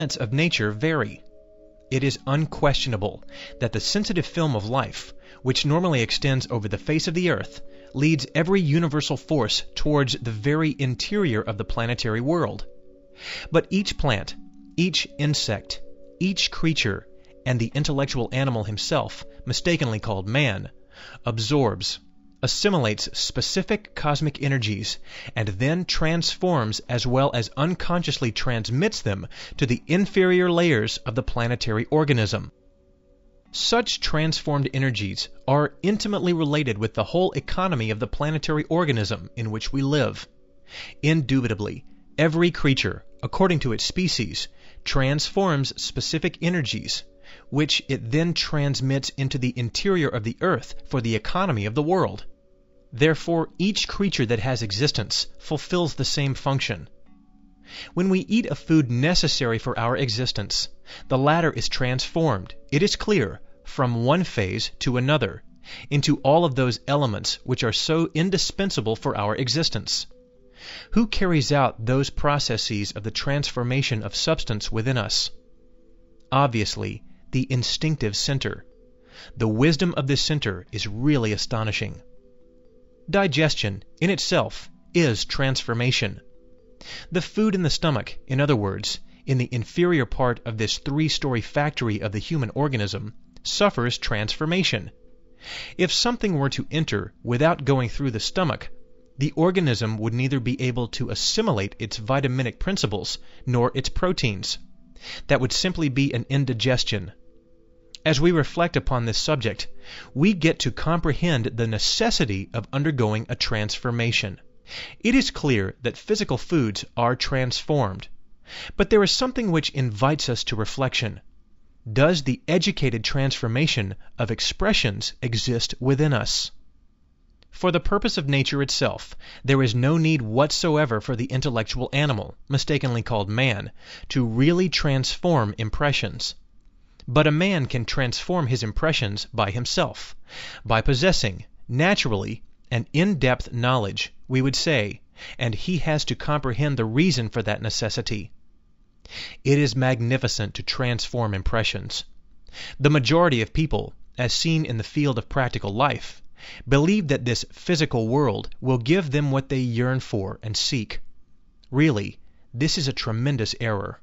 of nature vary. It is unquestionable that the sensitive film of life, which normally extends over the face of the earth, leads every universal force towards the very interior of the planetary world. But each plant, each insect, each creature, and the intellectual animal himself, mistakenly called man, absorbs, assimilates specific cosmic energies, and then transforms as well as unconsciously transmits them to the inferior layers of the planetary organism. Such transformed energies are intimately related with the whole economy of the planetary organism in which we live. Indubitably, every creature, according to its species, transforms specific energies, which it then transmits into the interior of the earth for the economy of the world. Therefore, each creature that has existence fulfills the same function. When we eat a food necessary for our existence, the latter is transformed, it is clear, from one phase to another, into all of those elements which are so indispensable for our existence. Who carries out those processes of the transformation of substance within us? Obviously, the instinctive center. The wisdom of this center is really astonishing. Digestion, in itself, is transformation. The food in the stomach, in other words, in the inferior part of this three-story factory of the human organism, suffers transformation. If something were to enter without going through the stomach, the organism would neither be able to assimilate its vitaminic principles nor its proteins. That would simply be an indigestion. As we reflect upon this subject, we get to comprehend the necessity of undergoing a transformation. It is clear that physical foods are transformed, but there is something which invites us to reflection. Does the educated transformation of expressions exist within us? For the purpose of nature itself, there is no need whatsoever for the intellectual animal, mistakenly called man, to really transform impressions. But a man can transform his impressions by himself, by possessing, naturally, an in-depth knowledge, we would say, and he has to comprehend the reason for that necessity. It is magnificent to transform impressions. The majority of people, as seen in the field of practical life, believe that this physical world will give them what they yearn for and seek. Really, this is a tremendous error.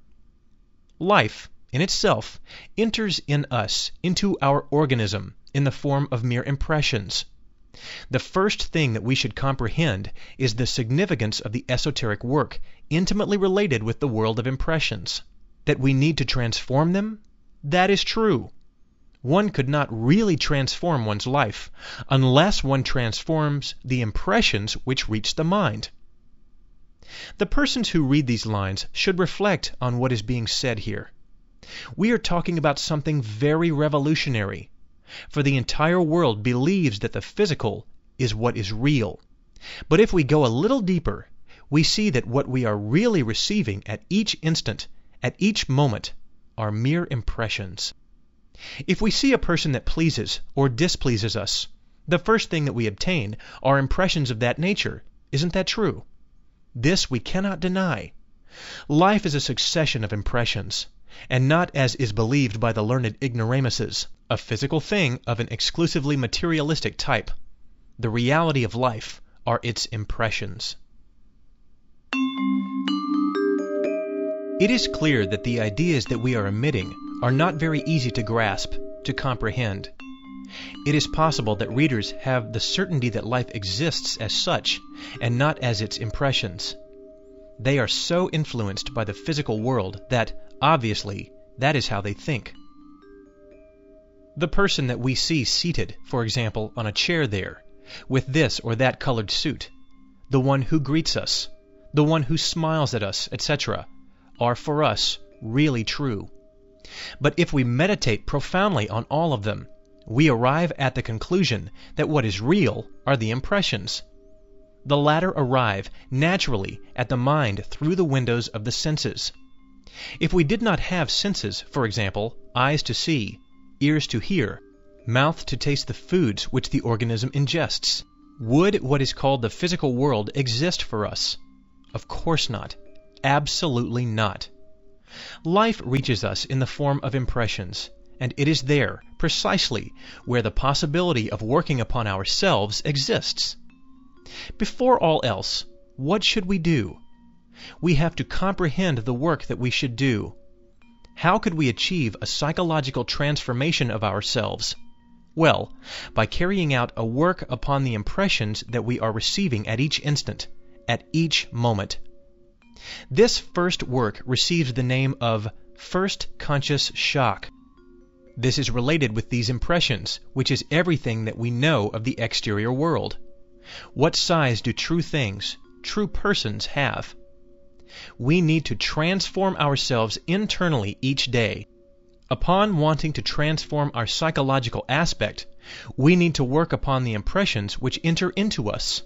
Life, in itself, enters in us, into our organism, in the form of mere impressions. The first thing that we should comprehend is the significance of the esoteric work intimately related with the world of impressions. That we need to transform them? That is true. One could not really transform one's life unless one transforms the impressions which reach the mind. The persons who read these lines should reflect on what is being said here. We are talking about something very revolutionary, for the entire world believes that the physical is what is real. But if we go a little deeper, we see that what we are really receiving at each instant, at each moment, are mere impressions. If we see a person that pleases or displeases us, the first thing that we obtain are impressions of that nature. Isn't that true? This we cannot deny. Life is a succession of impressions, and not, as is believed by the learned ignoramuses, a physical thing of an exclusively materialistic type. The reality of life are its impressions. It is clear that the ideas that we are emitting are not very easy to grasp, to comprehend. It is possible that readers have the certainty that life exists as such, and not as its impressions. They are so influenced by the physical world that, obviously, that is how they think. The person that we see seated, for example, on a chair there, with this or that colored suit, the one who greets us, the one who smiles at us, etc., are for us really true. But if we meditate profoundly on all of them, we arrive at the conclusion that what is real are the impressions. The latter arrive naturally at the mind through the windows of the senses. If we did not have senses, for example, eyes to see, ears to hear, mouth to taste the foods which the organism ingests, would what is called the physical world exist for us? Of course not. Absolutely not. Life reaches us in the form of impressions, and it is there, precisely, where the possibility of working upon ourselves exists. Before all else, what should we do? We have to comprehend the work that we should do. How could we achieve a psychological transformation of ourselves? Well, by carrying out a work upon the impressions that we are receiving at each instant, at each moment. This first work receives the name of first conscious shock. This is related with these impressions, which is everything that we know of the exterior world. What size do true things, true persons have? We need to transform ourselves internally each day. Upon wanting to transform our psychological aspect, we need to work upon the impressions which enter into us.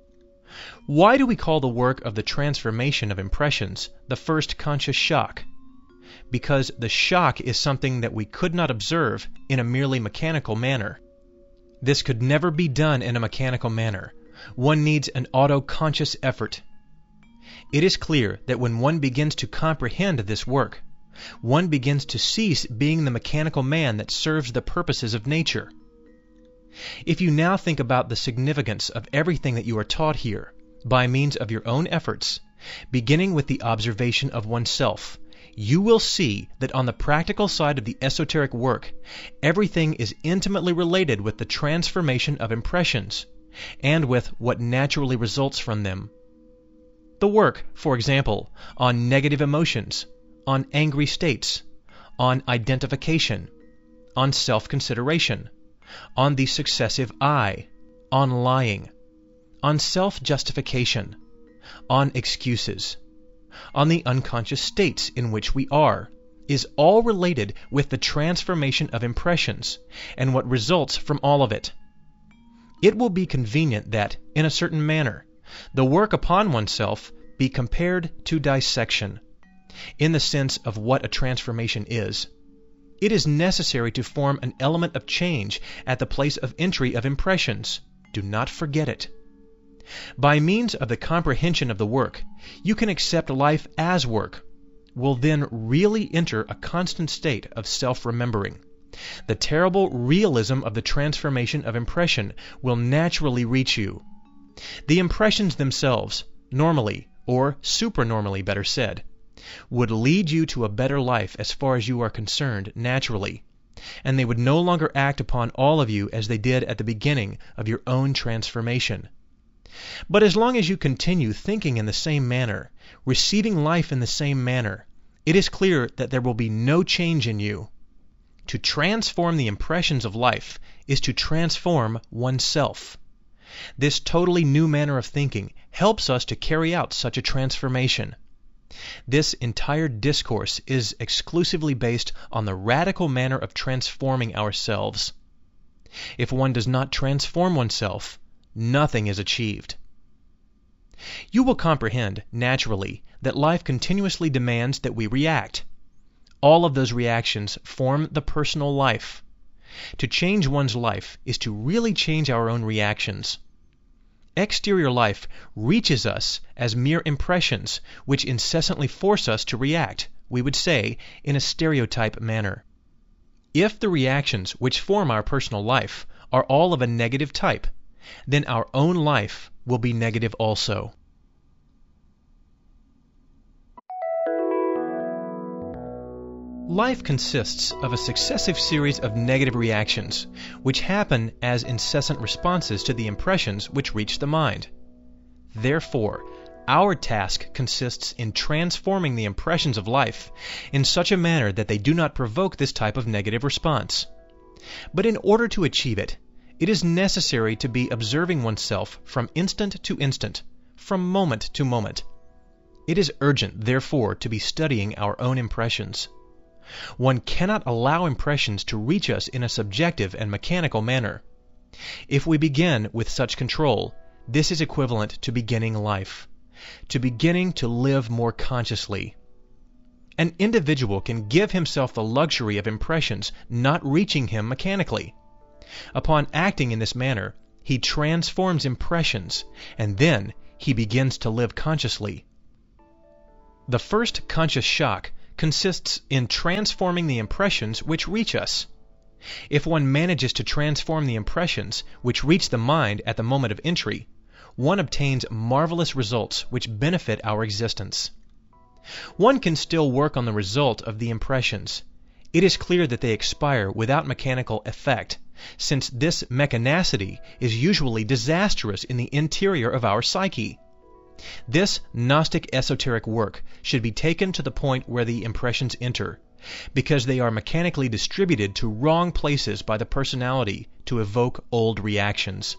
Why do we call the work of the transformation of impressions the first conscious shock? Because the shock is something that we could not observe in a merely mechanical manner. This could never be done in a mechanical manner. One needs an auto-conscious effort. It is clear that when one begins to comprehend this work, one begins to cease being the mechanical man that serves the purposes of nature. If you now think about the significance of everything that you are taught here, by means of your own efforts, beginning with the observation of oneself, you will see that on the practical side of the esoteric work, everything is intimately related with the transformation of impressions, and with what naturally results from them. The work, for example, on negative emotions, on angry states, on identification, on self-consideration, on the successive I, on lying, on self-justification, on excuses, on the unconscious states in which we are, is all related with the transformation of impressions and what results from all of it. It will be convenient that, in a certain manner, the work upon oneself be compared to dissection, in the sense of what a transformation is. It is necessary to form an element of change at the place of entry of impressions. Do not forget it. By means of the comprehension of the work, you can accept life as work, will then really enter a constant state of self-remembering. The terrible realism of the transformation of impression will naturally reach you. The impressions themselves, normally, or supernormally better said, would lead you to a better life as far as you are concerned naturally, and they would no longer act upon all of you as they did at the beginning of your own transformation. But as long as you continue thinking in the same manner, receiving life in the same manner, it is clear that there will be no change in you. To transform the impressions of life is to transform oneself. This totally new manner of thinking helps us to carry out such a transformation. This entire discourse is exclusively based on the radical manner of transforming ourselves. If one does not transform oneself, nothing is achieved. You will comprehend, naturally, that life continuously demands that we react. All of those reactions form the personal life. To change one's life is to really change our own reactions. Exterior life reaches us as mere impressions which incessantly force us to react, we would say, in a stereotype manner. If the reactions which form our personal life are all of a negative type, then our own life will be negative also. Life consists of a successive series of negative reactions, which happen as incessant responses to the impressions which reach the mind. Therefore, our task consists in transforming the impressions of life in such a manner that they do not provoke this type of negative response. But in order to achieve it, it is necessary to be observing oneself from instant to instant, from moment to moment. It is urgent, therefore, to be studying our own impressions. One cannot allow impressions to reach us in a subjective and mechanical manner. If we begin with such control, this is equivalent to beginning life, to beginning to live more consciously. An individual can give himself the luxury of impressions not reaching him mechanically. Upon acting in this manner, he transforms impressions, and then he begins to live consciously. The first conscious shock consists in transforming the impressions which reach us. If one manages to transform the impressions which reach the mind at the moment of entry, one obtains marvelous results which benefit our existence. One can still work on the result of the impressions. It is clear that they expire without mechanical effect, since this mechanicity is usually disastrous in the interior of our psyche. This Gnostic esoteric work should be taken to the point where the impressions enter, because they are mechanically distributed to wrong places by the personality to evoke old reactions.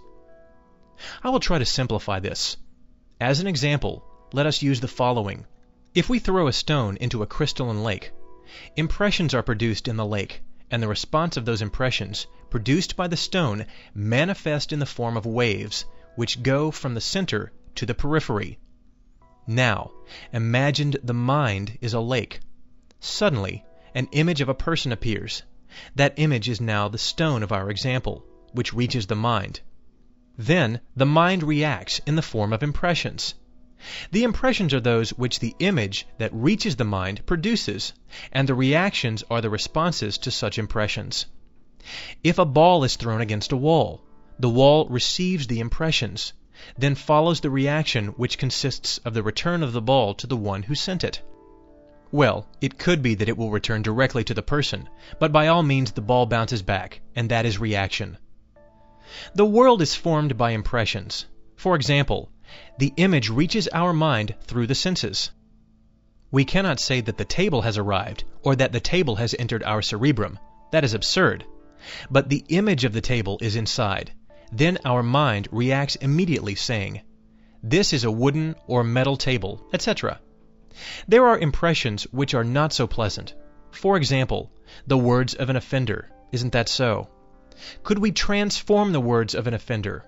I will try to simplify this. As an example, let us use the following. If we throw a stone into a crystalline lake, impressions are produced in the lake, and the response of those impressions, produced by the stone, manifest in the form of waves, which go from the center to the periphery. Now, imagine the mind is a lake. Suddenly, an image of a person appears. That image is now the stone of our example, which reaches the mind. Then the mind reacts in the form of impressions. The impressions are those which the image that reaches the mind produces, and the reactions are the responses to such impressions. If a ball is thrown against a wall, the wall receives the impressions, then follows the reaction which consists of the return of the ball to the one who sent it. Well, it could be that it will return directly to the person, but by all means the ball bounces back, and that is reaction. The world is formed by impressions. For example, the image reaches our mind through the senses. We cannot say that the table has arrived, or that the table has entered our cerebrum. That is absurd. But the image of the table is inside. Then our mind reacts immediately, saying, "This is a wooden or metal table," etc. There are impressions which are not so pleasant. For example, the words of an offender. Isn't that so? Could we transform the words of an offender?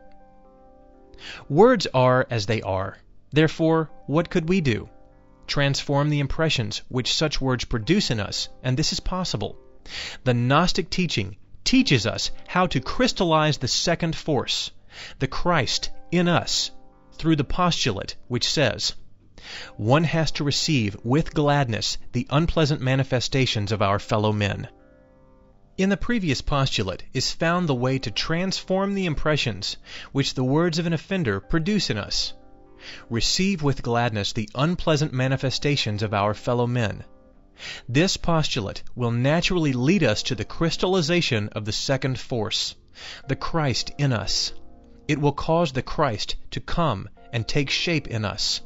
Words are as they are. Therefore, what could we do? Transform the impressions which such words produce in us, and this is possible. The Gnostic teaching teaches us how to crystallize the second force, the Christ in us, through the postulate which says, "One has to receive with gladness the unpleasant manifestations of our fellow men." In the previous postulate is found the way to transform the impressions which the words of an offender produce in us. Receive with gladness the unpleasant manifestations of our fellow men. This postulate will naturally lead us to the crystallization of the second force, the Christ in us. It will cause the Christ to come and take shape in us.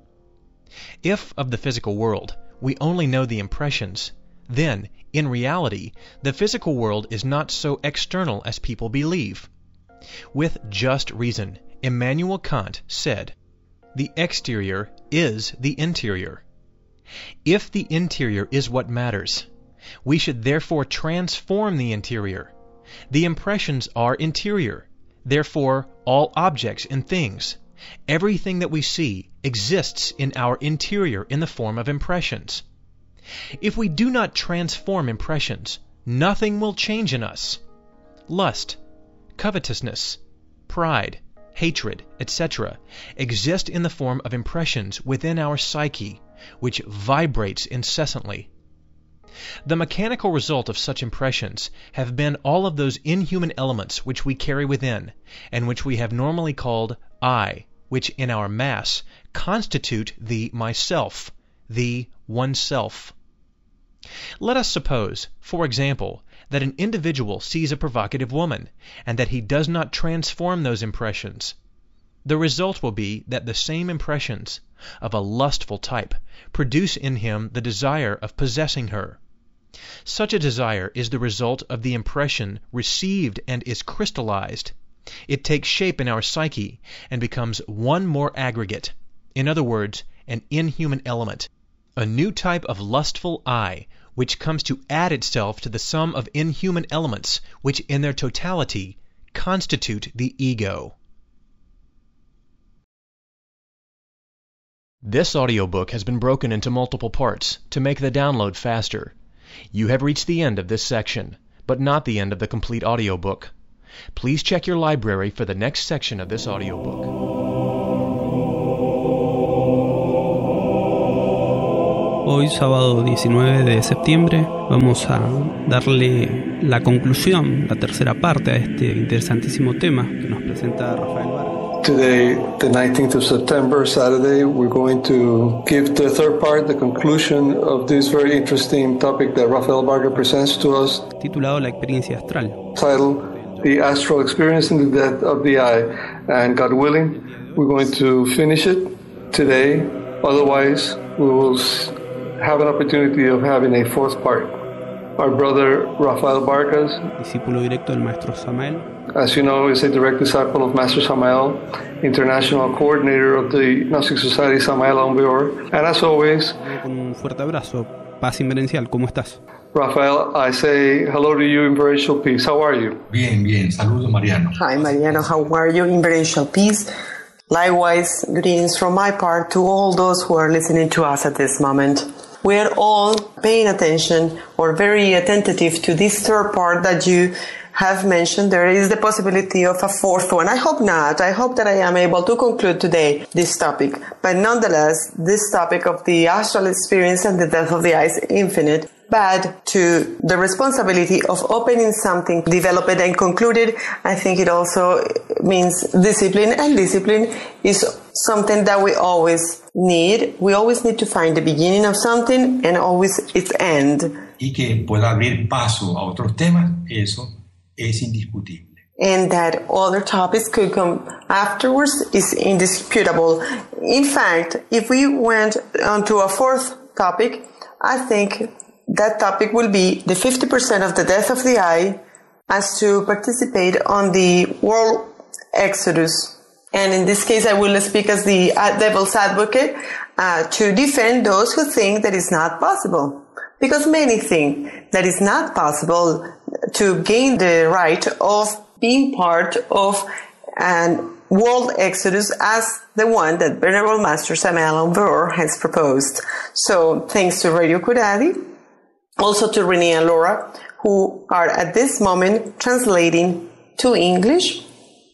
If of the physical world we only know the impressions, then, in reality, the physical world is not so external as people believe. With just reason, Immanuel Kant said, "The exterior is the interior." If the interior is what matters, we should therefore transform the interior. The impressions are interior. Therefore, all objects and things, everything that we see, exists in our interior in the form of impressions. If we do not transform impressions, nothing will change in us. Lust, covetousness, pride, hatred, etc. exist in the form of impressions within our psyche, which vibrates incessantly. The mechanical result of such impressions have been all of those inhuman elements which we carry within, and which we have normally called I, which in our mass constitute the myself, the oneself. Let us suppose, for example, that an individual sees a provocative woman, and that he does not transform those impressions. The result will be that the same impressions, of a lustful type, produce in him the desire of possessing her. Such a desire is the result of the impression received and is crystallized. It takes shape in our psyche and becomes one more aggregate, in other words, an inhuman element, a new type of lustful I, which comes to add itself to the sum of inhuman elements which in their totality constitute the ego. This audiobook has been broken into multiple parts to make the download faster. You have reached the end of this section, but not the end of the complete audiobook. Please check your library for the next section of this audiobook. Hoy, sábado 19 de septiembre, vamos a darle la conclusión, la tercera parte a este interesantísimo tema que nos presenta Rafael Vargas. Today, the 19th of September, Saturday, we're going to give the third part, the conclusion of this very interesting topic that Rafael Vargas presents to us. Titulado La experiencia astral. Title, The Astral Experience in the Death of the Eye. And God willing, we're going to finish it today. Otherwise, we will have an opportunity of having a fourth part. Our brother Rafael Vargas, discípulo directo del maestro Samael, as you know, is a direct disciple of Master Samael, international coordinator of the Gnostic Society Samael Aumbeor. And as always, con un fuerte abrazo, paz inverencial, ¿cómo estás? Rafael, I say hello to you in Inverential Peace. How are you? Bien, bien. Saludos, Mariano. Hi, Mariano. How are you? Inverential Peace. Likewise, greetings from my part to all those who are listening to us at this moment. We are all paying attention or very attentive to this third part that you have mentioned. There is the possibility of a fourth one. I hope not. I hope that I am able to conclude today this topic. But nonetheless, this topic of the astral experience and the death of the eye is infinite. But to the responsibility of opening something, develop it and conclude it, I think it also means discipline. And discipline is something that we always need. We always need to find the beginning of something and always its end. Y que pueda abrir paso a otros temas, eso es indiscutible. And that other topics could come afterwards is indisputable. In fact, if we went on to a fourth topic, I think that topic will be the 50% of the death of the eye as to participate on the world exodus. And in this case, I will speak as the devil's advocate to defend those who think that it's not possible. Because many think that it's not possible to gain the right of being part of an world exodus as the one that Venerable Master Samael Aumbeor has proposed. So thanks to Radio Kuradi, also to Renee and Laura, who are at this moment translating to English,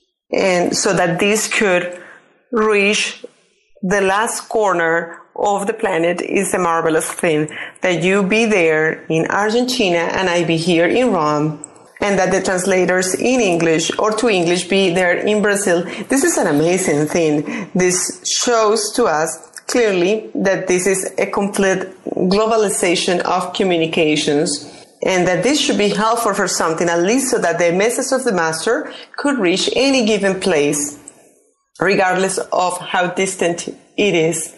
and so that this could reach the last corner of the planet is a marvelous thing. That you be there in Argentina and I be here in Rome, and that the translators in English or to English be there in Brazil. This is an amazing thing. This shows to us clearly that this is a complete globalization of communications, and that this should be helpful for something, at least so that the message of the Master could reach any given place, regardless of how distant it is,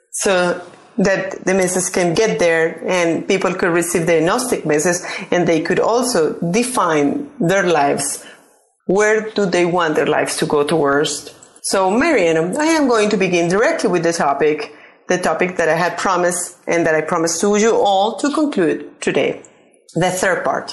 so that the message can get there and people could receive the Gnostic message, and they could also define their lives. Where do they want their lives to go towards? So, Mariano, I am going to begin directly with the topic that I had promised and that I promised to you all to conclude today. The third part.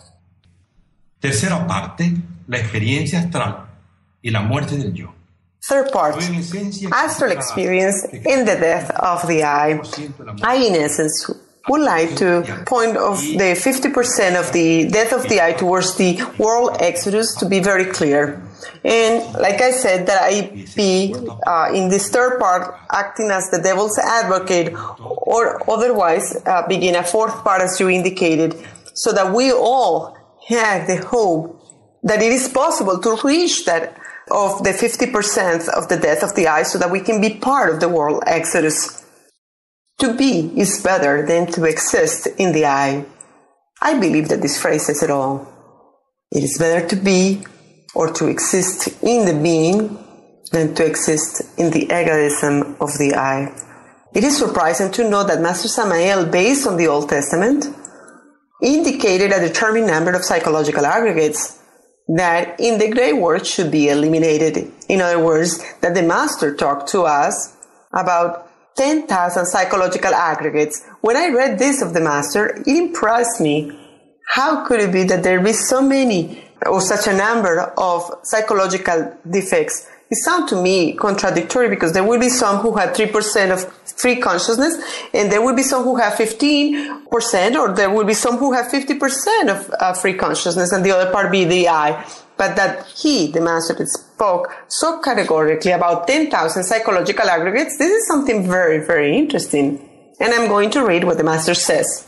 Tercera parte, la experiencia astral y la muerte del yo. Third part, astral experience in the death of the eye. I, in essence, would like to point of the 50% of the death of the eye towards the world exodus to be very clear. And like I said, that I be in this third part acting as the devil's advocate, or otherwise begin a fourth part as you indicated, so that we all have the hope that it is possible to reach that of the 50% of the death of the eye, so that we can be part of the world exodus. To be is better than to exist in the eye. I believe that this phrase says it all. It is better to be or to exist in the being than to exist in the egoism of the eye. It is surprising to know that Master Samael, based on the Old Testament, indicated a determined number of psychological aggregates that in the gray world should be eliminated. In other words, that the Master talked to us about 10,000 psychological aggregates. When I read this of the Master, it impressed me. How could it be that there be so many or such a number of psychological defects? It sounds to me contradictory, because there will be some who have 3% of free consciousness, and there will be some who have 15%, or there will be some who have 50% of free consciousness, and the other part be the I. But that he, the Master, spoke so categorically about 10,000 psychological aggregates, this is something very, very interesting. And I'm going to read what the Master says.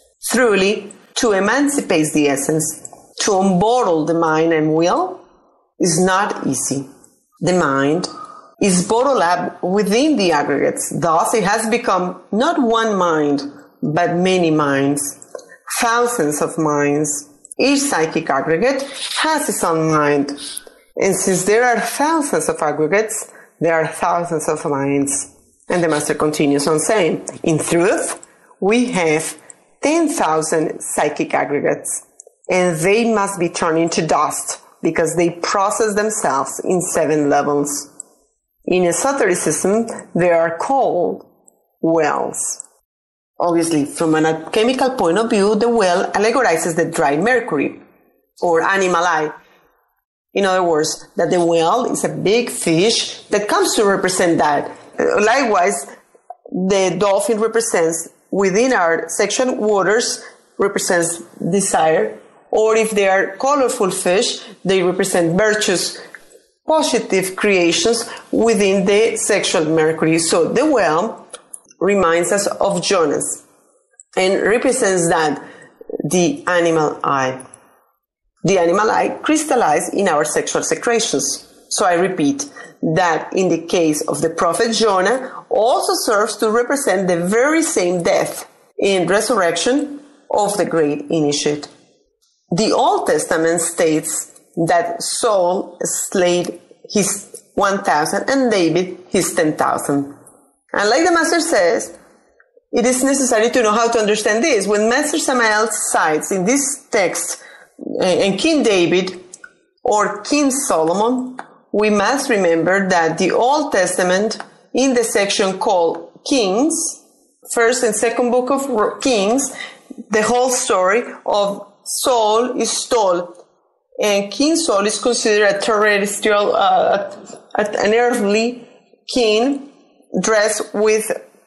Truly, to emancipate the essence, to unbottle the mind and will, is not easy. The mind is bottled up within the aggregates. Thus, it has become not one mind, but many minds, thousands of minds. Each psychic aggregate has its own mind. And since there are thousands of aggregates, there are thousands of minds. And the Master continues on saying, in truth, we have 10,000 psychic aggregates, and they must be turned into dust because they process themselves in 7 levels. In esotericism, they are called wells. Obviously, from an alchemical point of view, the well allegorizes the dry mercury, or animal eye. In other words, that the well is a big fish that comes to represent that. Likewise, the dolphin represents, within our sexual waters, represents desire. Or if they are colorful fish, they represent virtues, positive creations within the sexual mercury. So the well reminds us of Jonas and represents that the animal eye. The animal eye crystallized in our sexual secretions. So I repeat that in the case of the prophet Jonah also serves to represent the very same death in resurrection of the great initiate. The Old Testament states that Saul slayed his 1,000 and David his 10,000. And like the Master says, it is necessary to know how to understand this. When Master Samael cites in this text and King David or King Solomon, we must remember that the Old Testament, in the section called Kings, first and second book of Kings, the whole story of Saul is told, and King Saul is considered a terrestrial, an earthly king dressed with,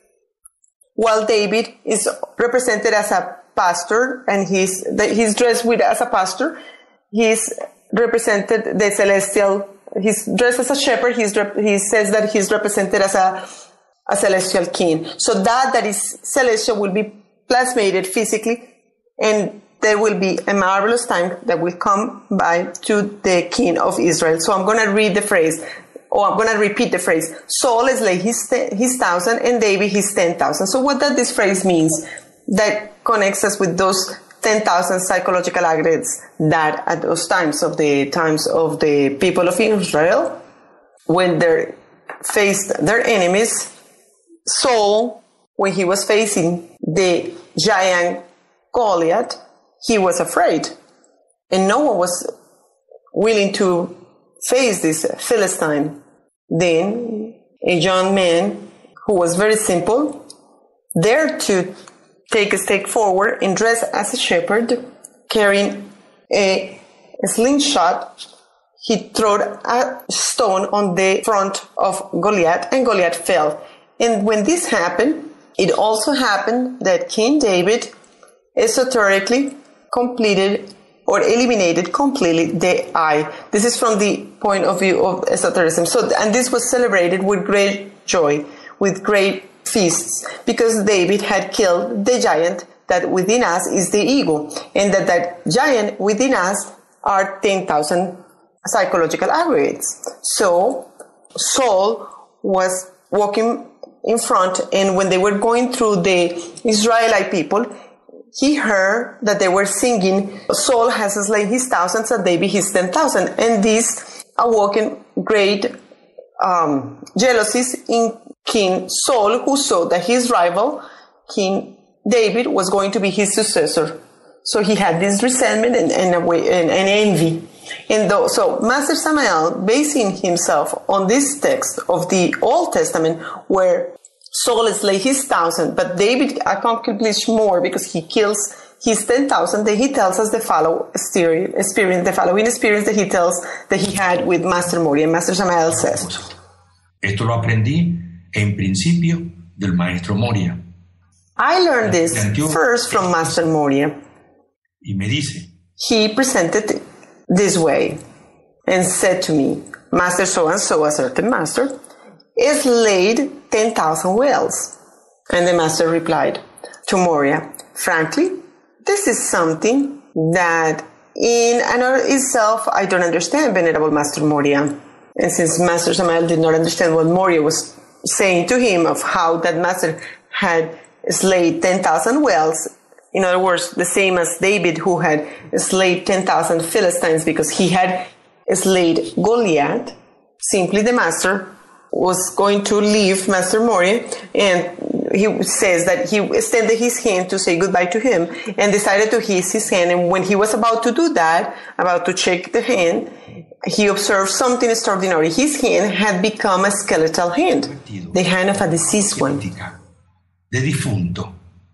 while David is represented as a pastor, and he's dressed with as a pastor. He's represented the celestial. He's dressed as a shepherd. He says that he's represented as a celestial king. So that is celestial will be plasmated physically, and there will be a marvelous time that will come by to the king of Israel. So I'm going to read the phrase, or I'm going to repeat the phrase. Saul slayed his 1,000 and David his 10,000. So what does this phrase means? That connects us with those 10,000 psychological aggregates that at those times of the people of Israel, when they faced their enemies, Saul, when he was facing the giant Goliath, he was afraid, and no one was willing to face this Philistine. Then a young man who was very simple dared to take a step forward and dress as a shepherd, carrying a slingshot. He threw a stone on the front of Goliath, and Goliath fell. And when this happened, it also happened that King David esoterically completed or eliminated completely the eye. This is from the point of view of esotericism. And this was celebrated with great joy, with great feasts, because David had killed the giant that within us is the ego, and that giant within us are 10,000 psychological aggregates. So Saul was walking in front, and when they were going through the Israelite people, he heard that they were singing, Saul has slain his thousands and David his 10,000. And this awoken great jealousies in King Saul, who saw that his rival, King David, was going to be his successor. So he had this resentment and envy. So Master Samael, basing himself on this text of the Old Testament, where Saul slayed his 1,000, but David accomplished more because he kills his 10,000. Then he tells us the following experience that he tells that he had with Master Moria. Master Samael says, Esto lo aprendí en principio del Maestro Moria. I learned this first from Master Moria. Y me dice, he presented this way and said to me, Master so-and-so, a certain master, slayed 10,000 whales. And the master replied to Moria, frankly, this is something that in and of itself I don't understand, Venerable Master Moria. And since Master Samael did not understand what Moria was saying to him of how that master had slayed 10,000 whales, in other words, the same as David, who had slayed 10,000 Philistines because he had slayed Goliath, simply the master was going to leave Master Moria, and he says that he extended his hand to say goodbye to him and decided to kiss his hand. And when he was about to do that, about to shake the hand, he observed something extraordinary. His hand had become a skeletal hand, the hand of a deceased one. De difunto.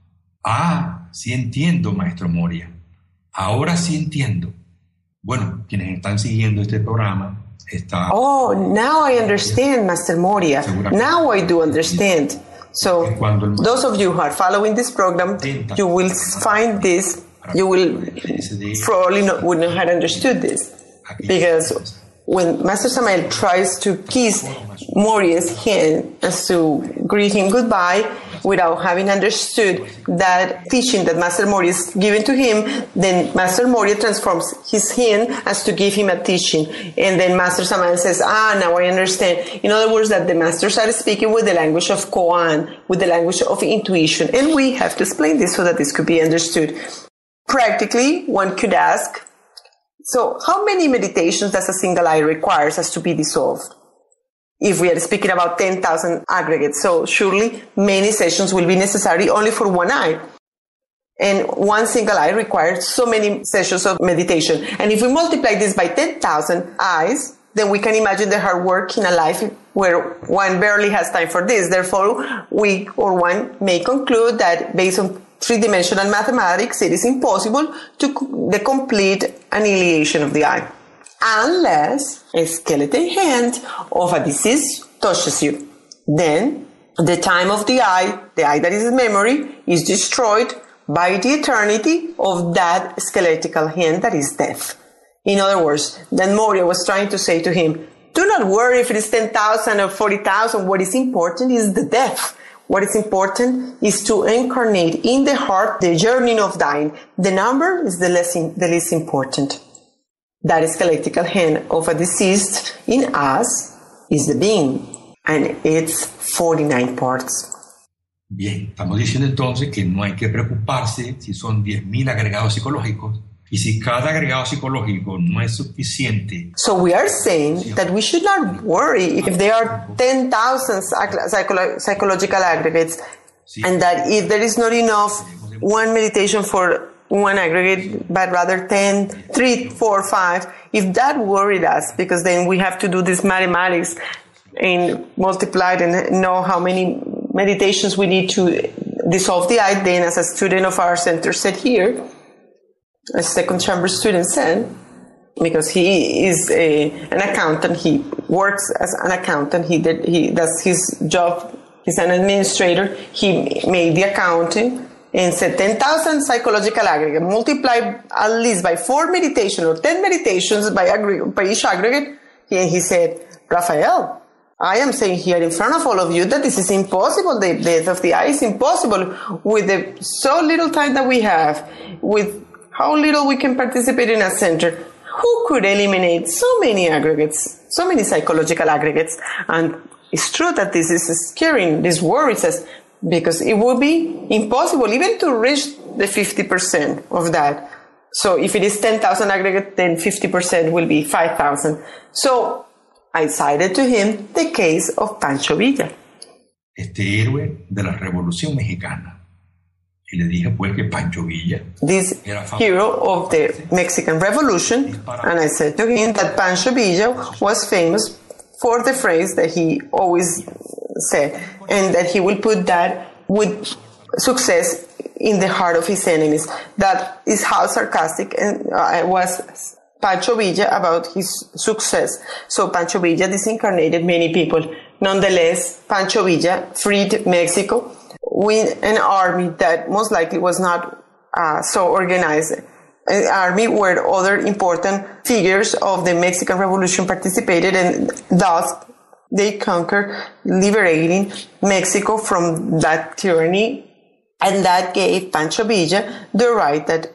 Ah, sí entiendo, Maestro Moria. Ahora sí entiendo. Bueno, quienes están siguiendo este programa, oh, now I understand, Master Moria. Now I do understand. So, those of you who are following this program, you will find this, you will probably wouldn't have understood this. Because when Master Samael tries to kiss Moria's hand as to greet him goodbye, without having understood that teaching that Master Moria is given to him, then Master Moria transforms his hand as to give him a teaching. And then Master Samael says, now I understand. In other words, that the masters are speaking with the language of Koan, with the language of intuition. And we have to explain this so that this could be understood. Practically, one could ask, so how many meditations does a single eye require as to be dissolved? If we are speaking about 10,000 aggregates, so surely many sessions will be necessary only for one eye. And one single eye requires so many sessions of meditation. And if we multiply this by 10,000 eyes, then we can imagine the hard work in a life where one barely has time for this. Therefore, one may conclude that based on three-dimensional mathematics, it is impossible to the complete annihilation of the eye, unless a skeleton hand of a deceased touches you. Then the time of the eye that is memory, is destroyed by the eternity of that skeletal hand that is death. In other words, then Moria was trying to say to him, do not worry if it is 10,000 or 40,000. What is important is the death. What is important is to incarnate in the heart the yearning of dying. The number is the least important. That skeletal hand of a deceased in us is the being, and it's 49 parts. Bien, estamos diciendo entonces que no hay que preocuparse si son 10,000 agregados psicológicos y si cada agregado psicológico no es suficiente. So we are saying that we should not worry if there are 10,000 psychological aggregates, and that if there is not enough one meditation for one aggregate, but rather 10, 3, 4, 5, if that worried us, because then we have to do this mathematics and multiply it and know how many meditations we need to dissolve the eye. Then, as a student of our center said here, a second chamber student said, because he is an accountant, he works as an accountant, he does his job, he's an administrator, he made the accounting, and said 10,000 psychological aggregate, multiply at least by 4 meditations or 10 meditations by each aggregate. And he said, Rafael, I am saying here in front of all of you that this is impossible. The death of the eye is impossible with the so little time that we have, with how little we can participate in a center. Who could eliminate so many aggregates, so many psychological aggregates? And it's true that this is scaring, this worries us, because it would be impossible even to reach the 50% of that. So if it is 10,000 aggregate, then 50% will be 5,000. So I cited to him the case of Pancho Villa. Este héroe de la Revolución Mexicana. Y le dije pues que Pancho Villa, this hero of the Mexican Revolution, and I said to him that Pancho Villa was famous for the phrase that he always said, and that he will put that with success in the heart of his enemies. That is how sarcastic was Pancho Villa about his success. So Pancho Villa disincarnated many people. Nonetheless, Pancho Villa freed Mexico with an army that most likely was not so organized. An army where other important figures of the Mexican Revolution participated, and thus they conquered, liberating Mexico from that tyranny. And that gave Pancho Villa the right that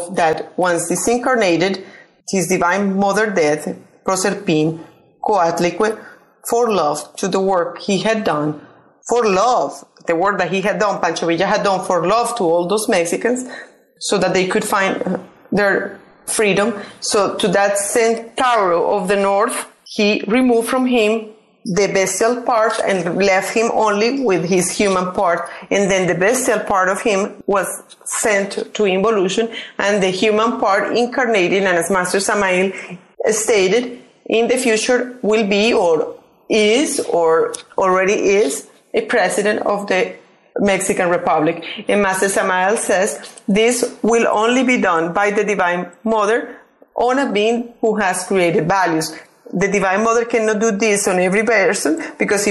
once disincarnated, his divine mother death, Proserpine, Coatlicue, for love to the work he had done, for love, the work that he had done, Pancho Villa had done for love to all those Mexicans, so that they could find their freedom. So to that Centauro of the North, he removed from him the bestial part and left him only with his human part. And then the bestial part of him was sent to involution, and the human part incarnated, and as Master Samael stated, in the future will be or is or already is a president of the Mexican Republic. And Master Samael says this will only be done by the Divine Mother on a being who has created values. The Divine Mother cannot do this on every person, because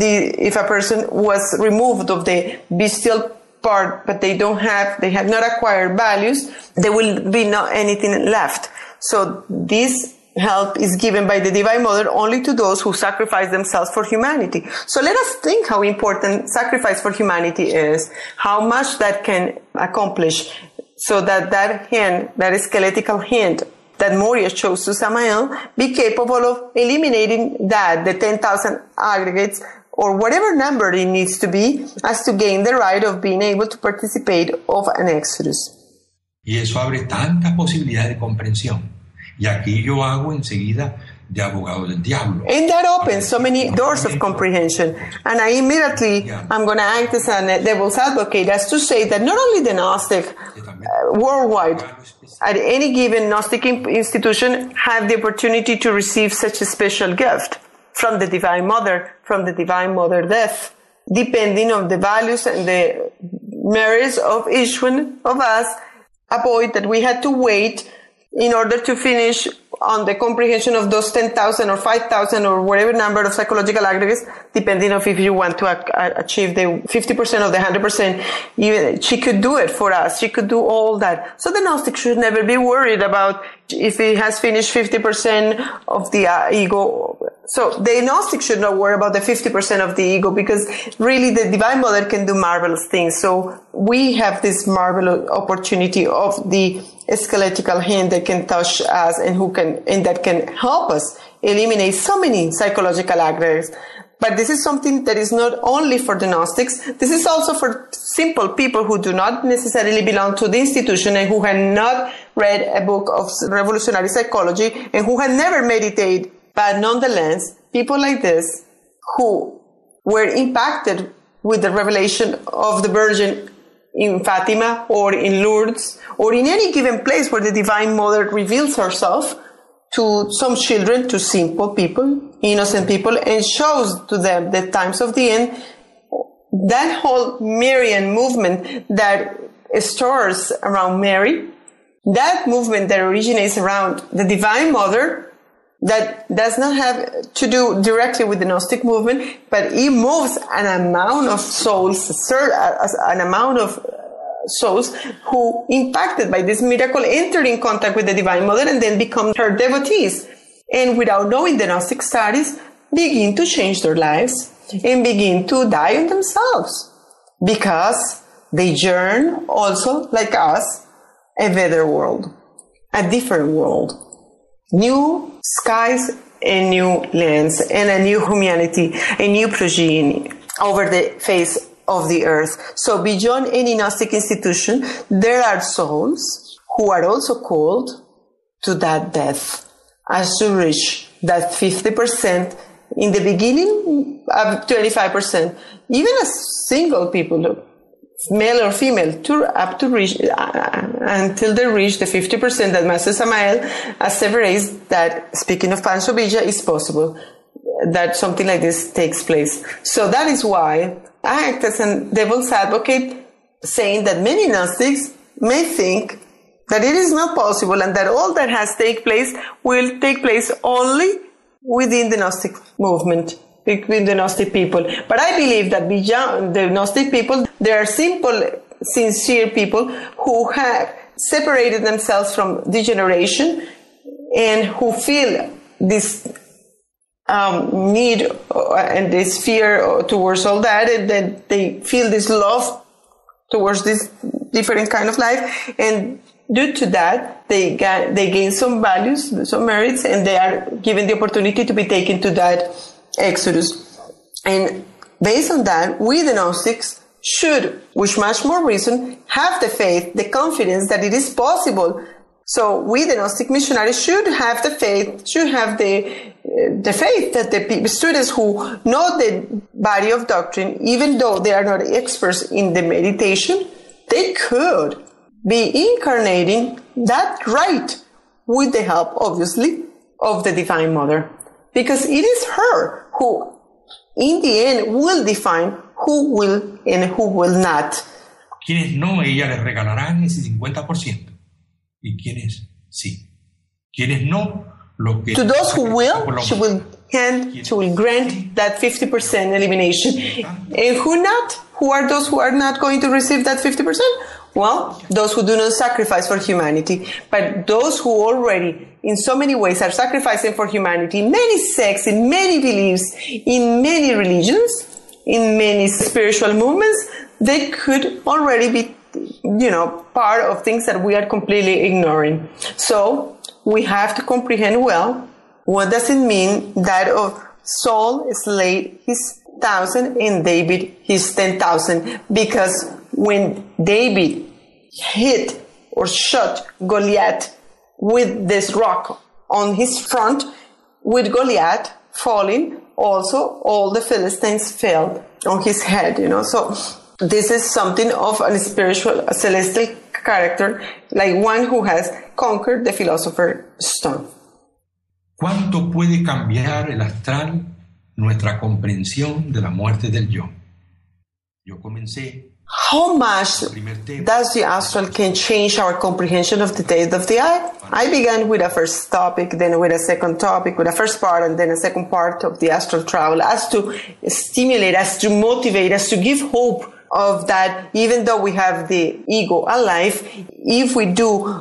if a person was removed of the bestial part, but they have not acquired values, there will be not anything left. So this help is given by the Divine Mother only to those who sacrifice themselves for humanity. So let us think how important sacrifice for humanity is, how much that can accomplish, so that hand, that skeletal hand that Moria chose to Samael, be capable of eliminating the 10,000 aggregates, or whatever number it needs to be, as to gain the right of being able to participate of an exodus. Y eso abre tantas posibilidades de comprensión. Y aquí yo hago enseguida de abogado del diablo. And that opens so many doors of comprehension. And I immediately, I'm going to act as a devil's advocate, as to say that not only the Gnostic worldwide, at any given Gnostic institution, have the opportunity to receive such a special gift from the Divine Mother, Death, depending on the values and the merits of each one of us. Avoid that we had to wait in order to finish on the comprehension of those 10,000 or 5,000 or whatever number of psychological aggregates, depending on if you want to achieve the 50% of the 100%. Even she could do it for us. She could do all that. So the Gnostic should never be worried about if he has finished 50% of the ego. So the Gnostic should not worry about the 50% of the ego, because really the Divine Mother can do marvelous things. So we have this marvelous opportunity of the skeletal hand that can touch us and that can help us eliminate so many psychological aggregates. But this is something that is not only for the Gnostics. This is also for simple people who do not necessarily belong to the institution and who had not read a book of revolutionary psychology and who had never meditated. But nonetheless, people like this who were impacted with the revelation of the Virgin in Fatima or in Lourdes or in any given place where the Divine Mother reveals herself to some children, to simple people, innocent people, and shows to them the times of the end. That whole Marian movement that stirs around Mary, that movement that originates around the Divine Mother, that does not have to do directly with the Gnostic movement, but it moves an amount of souls, who, impacted by this miracle, enter in contact with the Divine Mother and then become her devotees. And without knowing the Gnostic studies, begin to change their lives and begin to die on themselves, because they yearn also, like us, a better world, a different world. New skies and new lands and a new humanity, a new progeny over the face of the earth. So beyond any Gnostic institution, there are souls who are also called to that death, as to reach that 50%, in the beginning, 25%, even as single people, male or female, to reach until they reach the 50% that Master Samael asseverates that, speaking of Pancho Villa, is possible that something like this takes place. So that is why I act as a devil's advocate, saying that many Gnostics may think that it is not possible and that all that has taken place will take place only within the Gnostic movement, between the Gnostic people. But I believe that beyond the Gnostic people, there are simple, sincere people who have separated themselves from degeneration and who feel this need and this fear towards all that, and then they feel this love towards this different kind of life, and due to that they gain some values, some merits, and they are given the opportunity to be taken to that exodus. And based on that, we the Gnostics should, with much more reason, have the faith, the confidence that it is possible. So we, the Gnostic missionaries, should have the faith, should have the faith that the students who know the body of doctrine, even though they are not experts in the meditation, they could be incarnating that right with the help, obviously, of the Divine Mother. Because it is her who, in the end, will define who will and who will not. Quienes no, ella les regalarán ese 50%. Y quienes sí. Quienes no, lo que... To those who will, she will grant that 50% elimination. And who not? Who are those who are not going to receive that 50%? Well, those who do not sacrifice for humanity. But those who already, in so many ways, are sacrificing for humanity, in many sects, in many beliefs, in many religions, in many spiritual movements, they could already be, part of things that we are completely ignoring. So we have to comprehend well, what does it mean that Saul slayed his 1,000 and David his 10,000? Because when David hit or shot Goliath with this rock on his front, with Goliath falling, also all the Philistines fell on his head, So this is something of a spiritual, a celestial character, like one who has conquered the Philosopher's Stone. ¿Cuánto puede cambiar el astral nuestra comprensión de la muerte del yo? Yo comencé. How much does the astral can change our comprehension of the death of the I? I began with a first topic, then with a second topic, with a first part, and then a second part of the astral travel, as to stimulate, as to motivate, as to give hope of that, even though we have the ego alive, if we do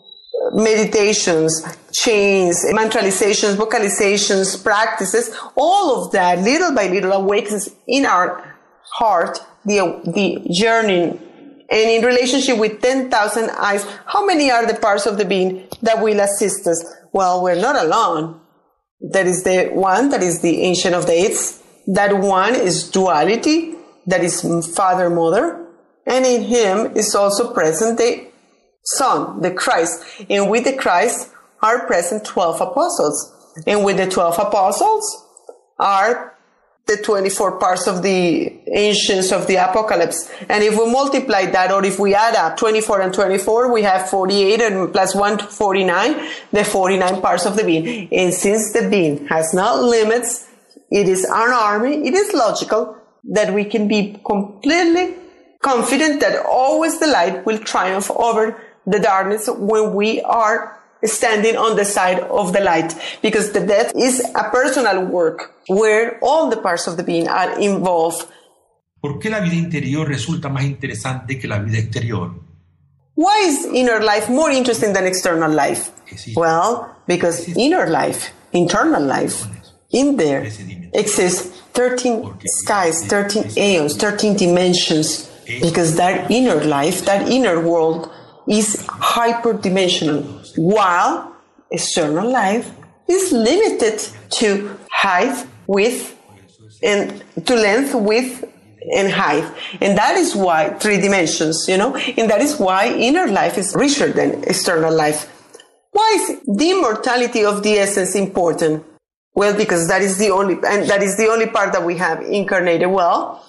meditations, chains, mantralizations, vocalizations, practices, all of that little by little awakens in our heart the yearning. And in relationship with 10,000 eyes, how many are the parts of the being that will assist us? Well, we're not alone. That is the one, that is the Ancient of Days. That one is duality, that is Father, Mother. And in him is also present the Son, the Christ. And with the Christ are present 12 apostles. And with the 12 apostles are the 24 parts of the ancients of the Apocalypse. And if we multiply that, or if we add up 24 and 24, we have 48 and plus 1 to 49, the 49 parts of the being. And since the being has no limits, it is an army, it is logical that we can be completely confident that always the light will triumph over the darkness when we are standing on the side of the light, because the death is a personal work where all the parts of the being are involved. ¿Por qué la vida interior resulta más interesante que la vida exterior? Why is inner life more interesting than external life? Well, because inner life, internal life, in there exists 13 skies, 13 aeons, 13 dimensions, because that inner life, that inner world is hyperdimensional, while external life is limited to height, width, and to length, width, and height. And that is why 3 dimensions, and that is why inner life is richer than external life. Why is the immortality of the essence important? Well, because that is the only part that we have incarnated. Well,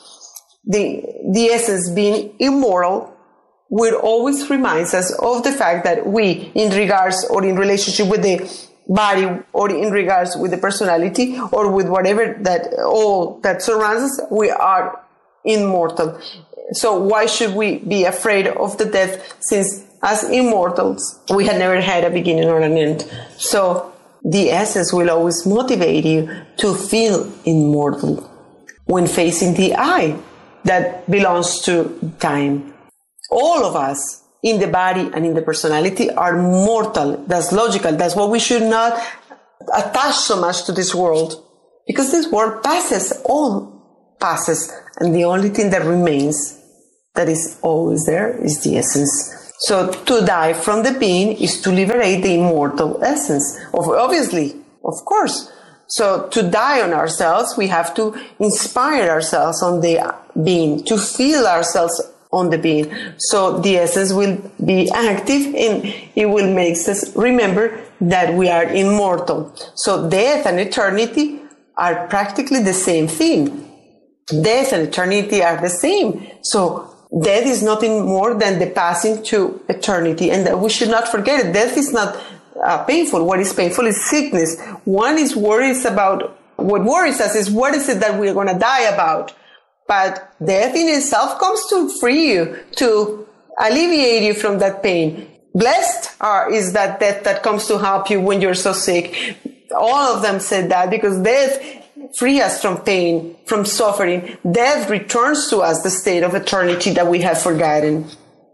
the essence being immortal will always reminds us of the fact that we, in regards or in relationship with the body, or in regards with the personality, or with whatever that all that surrounds us, we are immortal. So why should we be afraid of the death, since as immortals we had never had a beginning or an end? So the essence will always motivate you to feel immortal when facing the I that belongs to time. All of us, in the body and in the personality, are mortal. That's logical. That's why we should not attach so much to this world. Because this world passes, all passes, and the only thing that remains, that is always there, is the essence. So to die from the being is to liberate the immortal essence, obviously, of course. So to die on ourselves, we have to inspire ourselves on the being, to feel ourselves on the being. So the essence will be active and it will make us remember that we are immortal. So death and eternity are practically the same thing. Death and eternity are the same. So death is nothing more than the passing to eternity. And that we should not forget it. Death is not painful. What is painful is sickness. One is worries about, what worries us is what is it that we're going to die about. But death in itself comes to free you, to alleviate you from that pain. Blessed is that death that comes to help you when you're so sick. All of them said that, because death frees us from pain, from suffering. Death returns to us the state of eternity that we have forgotten.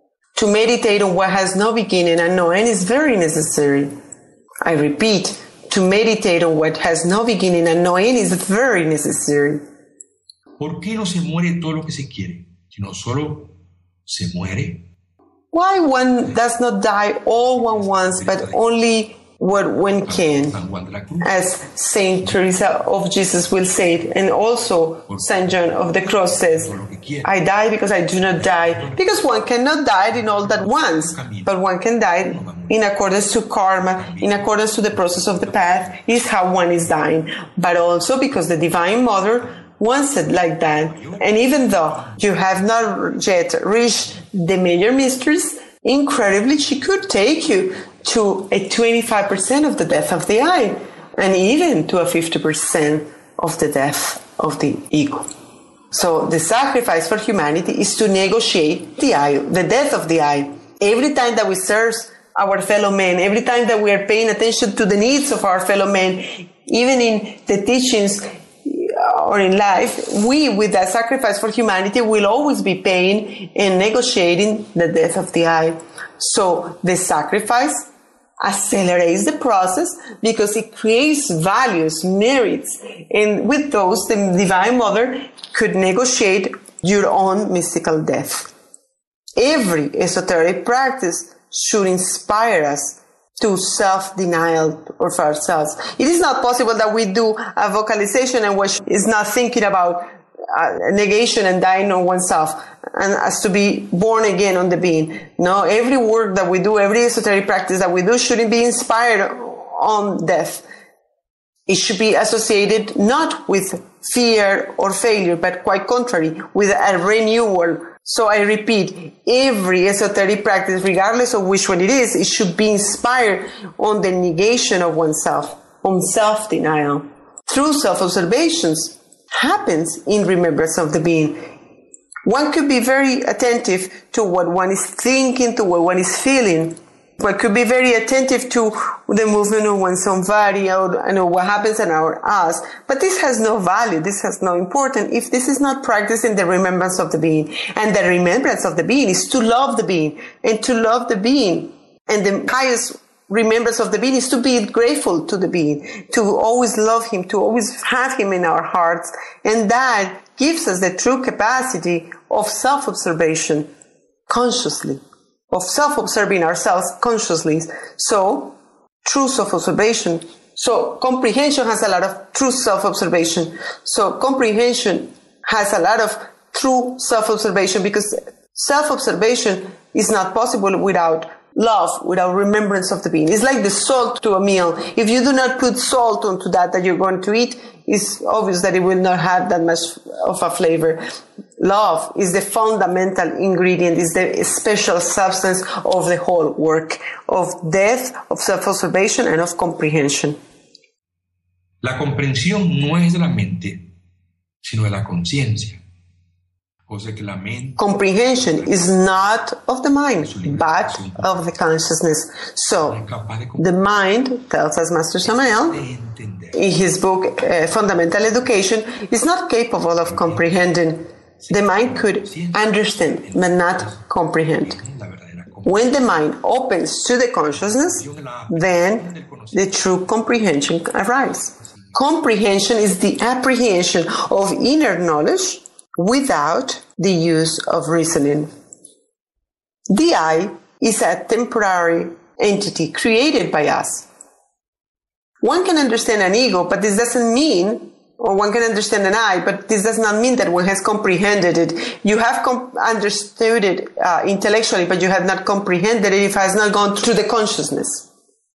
To meditate on what has no beginning and no end is very necessary. I repeat, to meditate on what has no beginning and no end is very necessary. ¿Por qué no se muere todo lo que se quiere, sino solo se muere? Why one does not die all one wants, but only what one can? As Saint Teresa of Jesus will say it, and also Saint John of the Cross says, I die because I do not die. Because one cannot die in all that once, but one can die in accordance to karma, in accordance to the process of the path, is how one is dying. But also because the Divine Mother wants it like that. And even though you have not yet reached the major mysteries, incredibly, she could take you to a 25% of the death of the I, and even to a 50% of the death of the ego. So the sacrifice for humanity is to negotiate the I, the death of the I. Every time that we serve our fellow men, every time that we are paying attention to the needs of our fellow men, even in the teachings or in life, we, with that sacrifice for humanity, will always be paying and negotiating the death of the I. So the sacrifice accelerates the process because it creates values, merits, and with those, the Divine Mother could negotiate your own mystical death. Every esoteric practice should inspire us to self-denial of ourselves. It is not possible that we do a vocalization and which is not thinking about negation and dying on oneself and as to be born again on the being. No, every work that we do, every esoteric practice that we do shouldn't be inspired on death. It should be associated not with fear or failure, but quite contrary, with a renewal. So I repeat, every esoteric practice, regardless of which one it is, it should be inspired on the negation of oneself, on self-denial. True self-observations happens in remembrance of the being. One could be very attentive to what one is thinking, to what one is feeling. One could be very attentive to the movement of one's own body or what happens in our us. But this has no value. This has no importance if this is not practiced in the remembrance of the being. And the remembrance of the being is to love the being. And to love the being. And the highest remembrance of the being is to be grateful to the being. To always love him. To always have him in our hearts. And that gives us the true capacity of self-observation consciously. Of self-observing ourselves consciously. So, true self-observation. So, comprehension has a lot of true self-observation. So, comprehension has a lot of true self-observation because self-observation is not possible without love, without remembrance of the being. It's like the salt to a meal. If you do not put salt onto that you're going to eat, it's obvious that it will not have that much of a flavor. Love is the fundamental ingredient, is the special substance of the whole work of death, of self-observation, and of comprehension. La comprensión no es de la mente, sino de la conciencia. Comprehension is not of the mind, but of the consciousness. So, the mind, tells us Master Samael, in his book, Fundamental Education, is not capable of comprehending. The mind could understand, but not comprehend. When the mind opens to the consciousness, then the true comprehension arrives. Comprehension is the apprehension of inner knowledge without the use of reasoning. The I is a temporary entity created by us. One can understand an ego, but this doesn't mean, or one can understand an I, but this does not mean that one has comprehended it. You have understood it intellectually, but you have not comprehended it if it has not gone through the consciousness.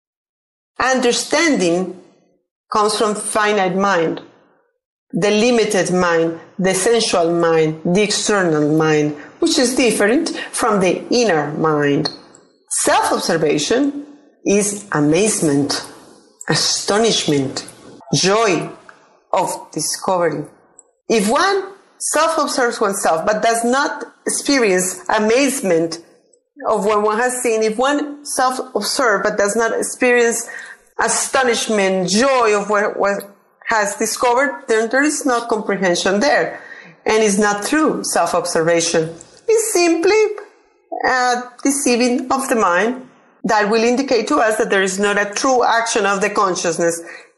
Understanding comes from finite mind, the limited mind, the sensual mind, the external mind, which is different from the inner mind. Self-observation is amazement, astonishment, joy of discovery. If one self-observes oneself but does not experience amazement of what one has seen, if one self-observes but does not experience astonishment, joy of what has discovered, then there is no comprehension there. And it's not true self-observation. It's simply deceiving of the mind that will indicate to us that there is not a true action of the consciousness.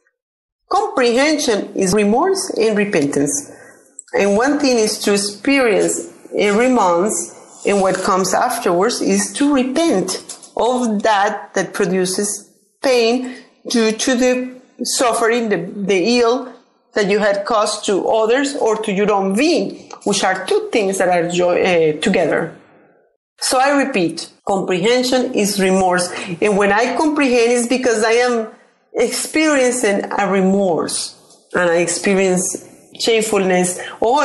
Comprehension is remorse and repentance. And one thing is to experience a remorse, and what comes afterwards is to repent of that produces pain due to the suffering, the ill that you had caused to others or to your own being, which are two things that are together. So I repeat, comprehension is remorse. And when I comprehend, it's because I am experiencing a remorse and I experience shamefulness.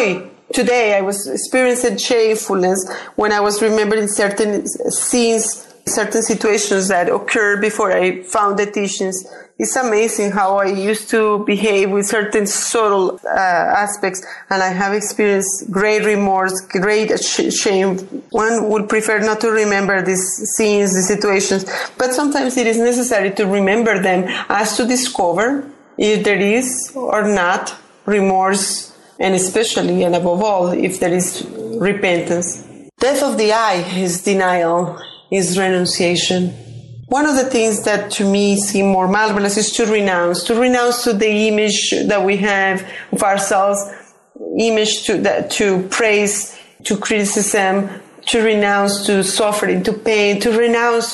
Today I was experiencing shamefulness when I was remembering certain scenes, certain situations that occurred before I found the teachings. It's amazing how I used to behave with certain subtle aspects, and I have experienced great remorse, great shame. One would prefer not to remember these scenes, these situations, but sometimes it is necessary to remember them as to discover if there is or not remorse, and especially and above all, if there is repentance. Death of the I is denial, is renunciation. One of the things that to me seem more marvelous is to renounce to the image that we have of ourselves, image to praise, to criticism, to renounce to suffering, to pain, to renounce,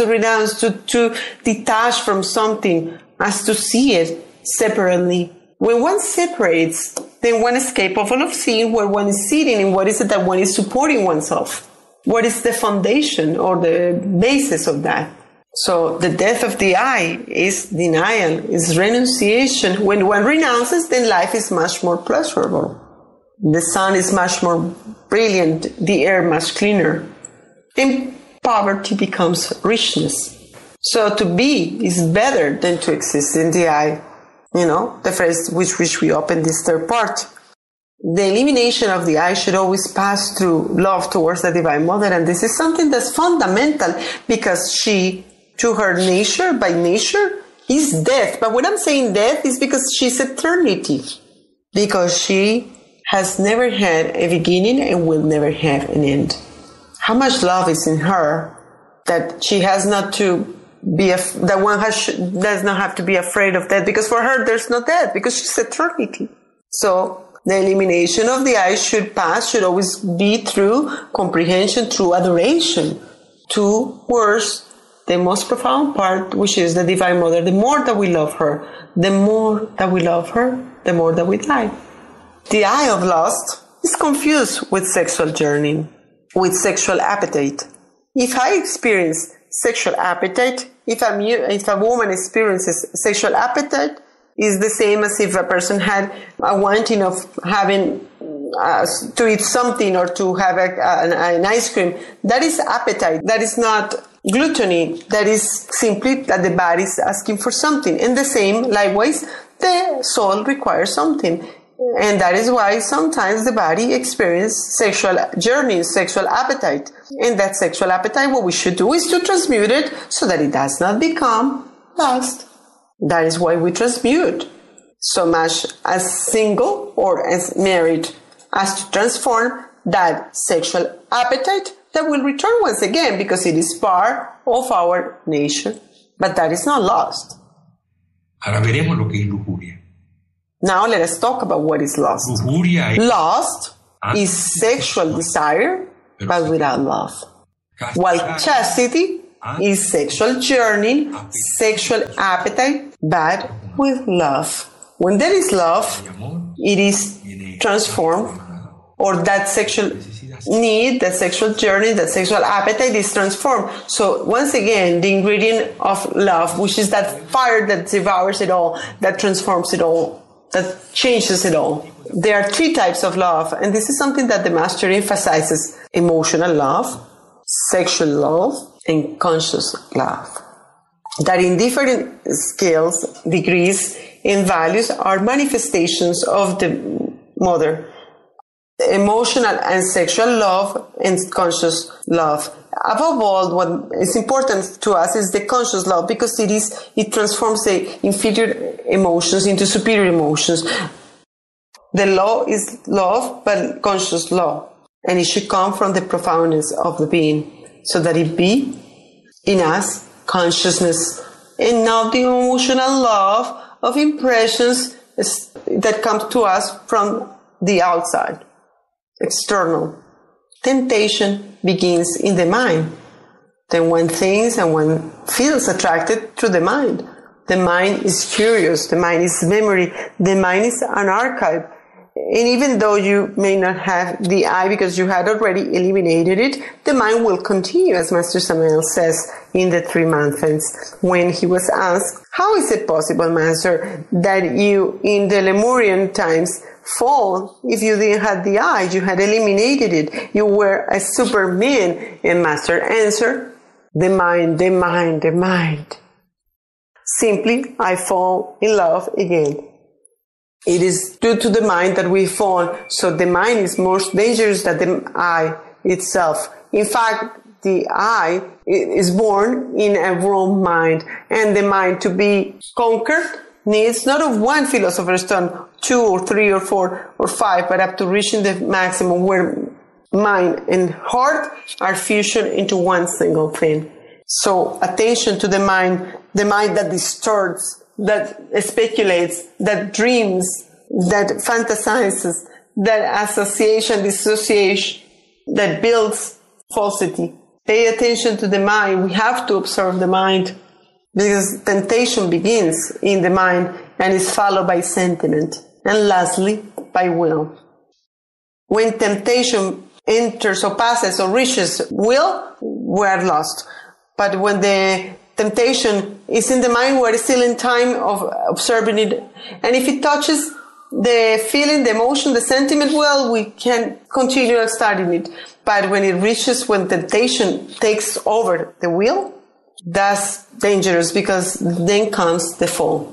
to detach from something, as to see it separately. When one separates, then one is capable of seeing where one is sitting and what is it that one is supporting oneself. What is the foundation or the basis of that? So the death of the I is denial, is renunciation. When one renounces, then life is much more pleasurable. The sun is much more brilliant, the air much cleaner. And poverty becomes richness. So to be is better than to exist in the I. The phrase with which we open this third part. The elimination of the I should always pass through love towards the Divine Mother. And this is something that's fundamental because she, to her nature, by nature, is death. But when I'm saying death, is because she's eternity. Because she has never had a beginning and will never have an end. How much love is in her that she has not to be, that one does not have to be afraid of death, because for her there's no death, because she's eternity. So the elimination of the I should always be through comprehension, through adoration, towards the most profound part, which is the Divine Mother. The more that we love her, the more that we love her, the more that we die. The I of lust is confused with sexual yearning, with sexual appetite. If I experience sexual appetite, if a woman experiences sexual appetite, is the same as if a person had a wanting of having to eat something or to have an ice cream. That is appetite. That is not gluttony. That is simply that the body is asking for something. And the same, likewise, the soul requires something. And that is why sometimes the body experiences sexual yearning, sexual appetite. And that sexual appetite, what we should do is to transmute it so that it does not become lust. That is why we transmute so much as single or as married, as to transform that sexual appetite that will return once again because it is part of our nature. But that is not lust. Ahora veremos lo que es lujuria. Now let us talk about what is lust. Lujuria es Lust is sexual desire, but without love. While chastity is sexual yearning, sexual appetite, but with love. When there is love, it is transformed, or that sexual need, that sexual journey, that sexual appetite is transformed. So once again, the ingredient of love, which is that fire that devours it all, that transforms it all, that changes it all. There are three types of love, and this is something that the Master emphasizes: emotional love, sexual love, and conscious love. That in different scales, degrees, and values are manifestations of the mother. Emotional and sexual love and conscious love. Above all, what is important to us is the conscious love, because it transforms the inferior emotions into superior emotions. The law is love, but conscious law, and it should come from the profoundness of the being, so that it be in us consciousness, and not the emotional love of impressions that come to us from the outside. External. Temptation begins in the mind. Then one thinks and one feels attracted to the mind. The mind is curious. The mind is memory. The mind is an archive. And even though you may not have the eye because you had already eliminated it, the mind will continue, as Master Samael says in the 3 Months, when he was asked, how is it possible, Master, that you in the Lemurian times fall if you didn't have the eye? You had eliminated it. You were a superman. And Master answered, the mind, the mind, the mind. Simply, I fall in love again. It is due to the mind that we fall. So the mind is more dangerous than the eye itself. In fact, the eye is born in a wrong mind. And the mind, to be conquered, needs not of one philosopher's stone, 2 or 3 or 4 or 5, but up to reaching the maximum where mind and heart are fusioned into one single thing. So attention to the mind that distorts, that speculates, that dreams, that fantasizes, that association, dissociation, that builds falsity. Pay attention to the mind. We have to observe the mind, because temptation begins in the mind and is followed by sentiment, and lastly, by will. When temptation enters or passes or reaches will, we are lost. But when the temptation is in the mind, we're still in time of observing it. And if it touches the feeling, the emotion, the sentiment, well, we can continue studying it. But when it reaches, when temptation takes over the will, that's dangerous, because then comes the fall.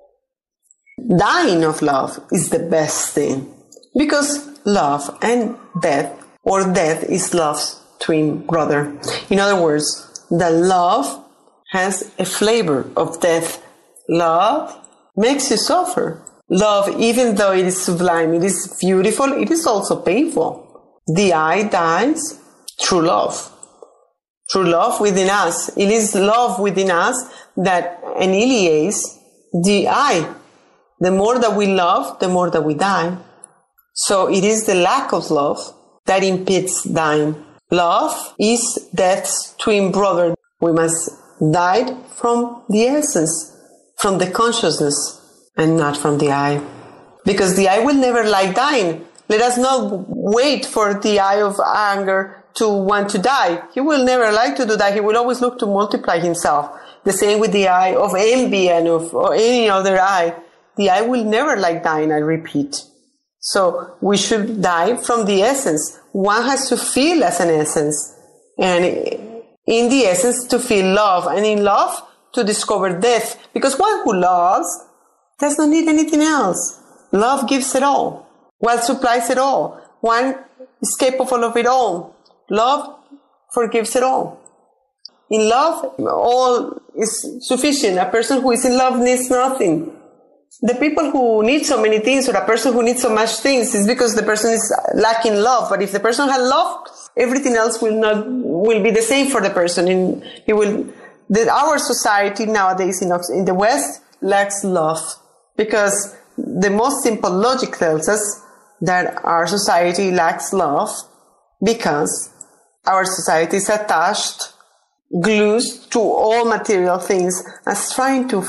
Dying of love is the best thing, because love and death, or death is love's twin brother. In other words, the love has a flavor of death. Love makes you suffer. Love, even though it is sublime, it is beautiful, it is also painful. The I dies through love. Through love within us. It is love within us that annihilates the I. The more that we love, the more that we die. So it is the lack of love that impedes dying. Love is death's twin brother. We must die from the essence, from the consciousness, and not from the I. Because the I will never like dying. Let us not wait for the I of anger to want to die. He will never like to do that. He will always look to multiply himself. The same with the I of envy and of or any other I. The I will never like dying, I repeat. So we should die from the essence. One has to feel as an essence. And in the essence to feel love. And in love to discover death. Because one who loves does not need anything else. Love gives it all. One supplies it all. One is capable of it all. Love forgives it all. In love, all is sufficient. A person who is in love needs nothing. The people who need so many things, or a person who needs so much things, is because the person is lacking love. But if the person has love, everything else will be the same for the person. And our society nowadays in the West lacks love, because the most simple logic tells us that our society lacks love because our society is attached, glued to all material things as trying to